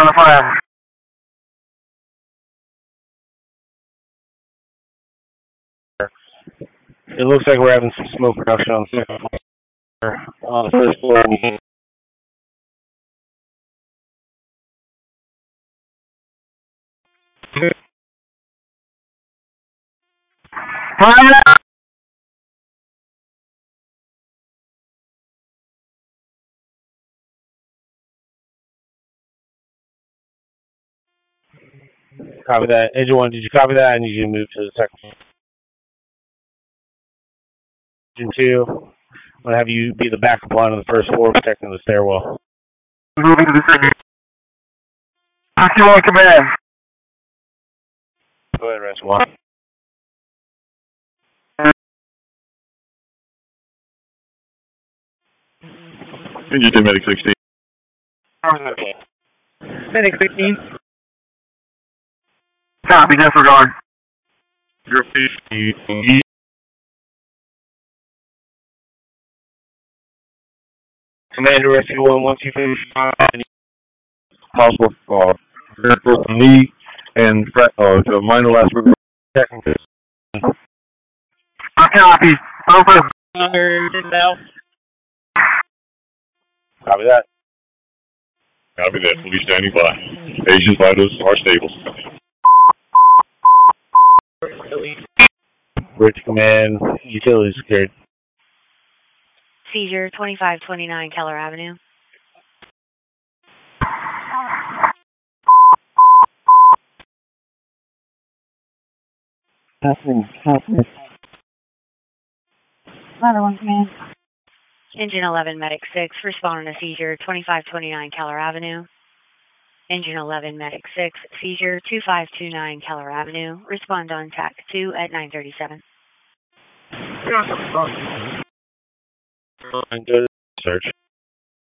on the fire. It looks like we're having some smoke production on the second floor. On the first floor. Copy that. Engine 1, did you copy that? I need you to move to the second floor. Engine 2, I'm going to have you be the backup line on the first floor, protecting the stairwell. Moving to the second. Rescue 1 command. Go ahead, Rescue 1. Engine 2, Medic 16. Medic 16. Copy, disregard. You're 50. Commander Rescue 1, once you finish Possible from me and to minor last technical. Copy. Over. Now. Copy that. Copy that. We'll be standing by. Asian vitals are stable. Bridge command, utility secured. Seizure 2529 Keller Avenue. Passing. Ladder 1 command. Engine 11 Medic 6, respond on a seizure 2529 Keller Avenue. Engine 11 Medic 6, seizure 2529 Keller Avenue, respond on TAC 2 at 9:37. And go to search.